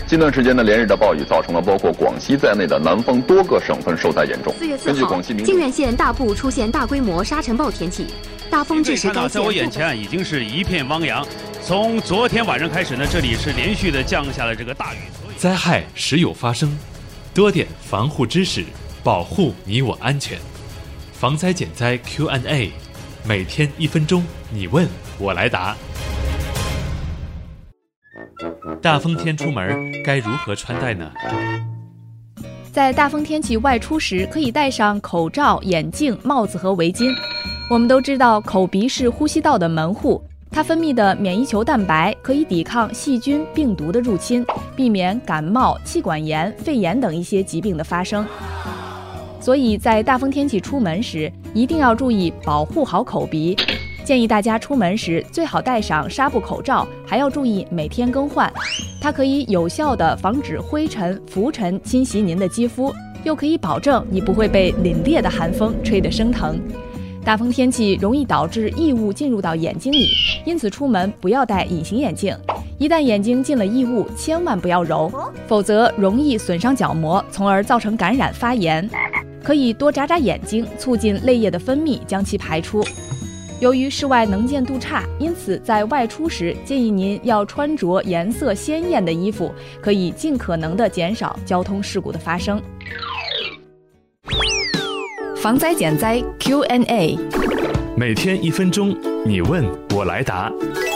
近段时间呢，连日的暴雨造成了包括广西在内的南方多个省份受灾严重。 4月4号，靖远县大部出现大规模沙尘暴天气，大风致使该县。 在我眼前已经是一片汪洋。从昨天晚上开始呢，这里是连续的降下了这个大雨。 灾害时有发生，多点防护知识，保护你我安全。防灾减灾 Q&A， 每天1分钟，你问我来答。大风天出门该如何穿戴呢？ 在大风天气外出时，可以戴上口罩、眼镜、帽子和围巾。我们都知道，口鼻是呼吸道的门户，它分泌的免疫球蛋白可以抵抗细菌、病毒的入侵，避免感冒、气管炎、肺炎等一些疾病的发生。所以在大风天气出门时，一定要注意保护好口鼻。建议大家出门时最好戴上纱布口罩，还要注意每天更换。它可以有效地防止灰尘、浮尘侵袭您的肌肤，又可以保证你不会被凛冽的寒风吹得生疼。大风天气容易导致异物进入到眼睛里，因此出门不要戴隐形眼镜。一旦眼睛进了异物，千万不要揉，否则容易损伤角膜，从而造成感染发炎。可以多眨眨眼睛，促进泪液的分泌，将其排出。由于室外能见度差，因此在外出时建议您要穿着颜色鲜艳的衣服，可以尽可能的减少交通事故的发生。防灾减灾 Q&A， 每天1分钟，你问我来答。